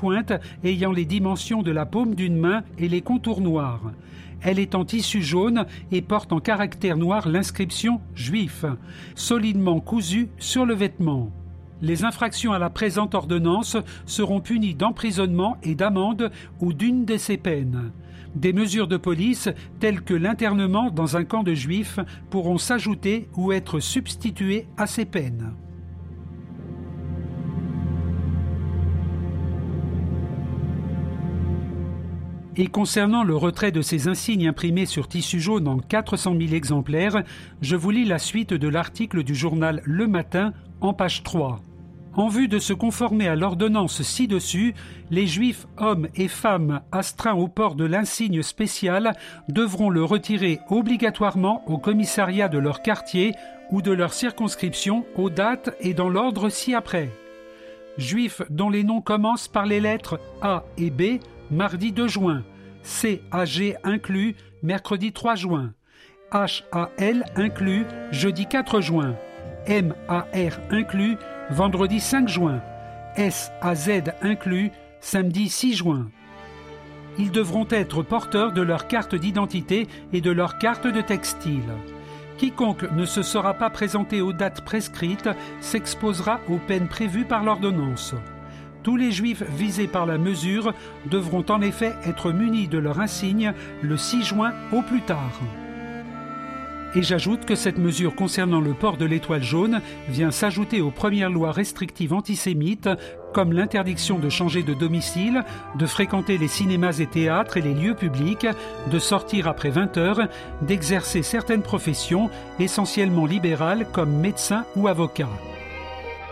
pointe ayant les dimensions de la paume d'une main et les contours noirs. Elle est en tissu jaune et porte en caractère noir l'inscription « Juif », solidement cousue sur le vêtement. Les infractions à la présente ordonnance seront punies d'emprisonnement et d'amende ou d'une de ces peines. Des mesures de police, telles que l'internement dans un camp de juifs, pourront s'ajouter ou être substituées à ces peines. Et concernant le retrait de ces insignes imprimés sur tissu jaune en 400 000 exemplaires, je vous lis la suite de l'article du journal Le Matin en page 3. En vue de se conformer à l'ordonnance ci-dessus, les Juifs, hommes et femmes astreints au port de l'insigne spécial devront le retirer obligatoirement au commissariat de leur quartier ou de leur circonscription aux dates et dans l'ordre ci-après. Juifs dont les noms commencent par les lettres A et B, mardi 2 juin, CAG inclus, mercredi 3 juin, HAL inclus, jeudi 4 juin, MAR inclus, vendredi 5 juin, SAZ inclus, samedi 6 juin. Ils devront être porteurs de leur carte d'identité et de leur carte de textile. Quiconque ne se sera pas présenté aux dates prescrites s'exposera aux peines prévues par l'ordonnance. Tous les Juifs visés par la mesure devront en effet être munis de leur insigne le 6 juin au plus tard. Et j'ajoute que cette mesure concernant le port de l'étoile jaune vient s'ajouter aux premières lois restrictives antisémites, comme l'interdiction de changer de domicile, de fréquenter les cinémas et théâtres et les lieux publics, de sortir après 20 heures, d'exercer certaines professions, essentiellement libérales comme médecin ou avocat.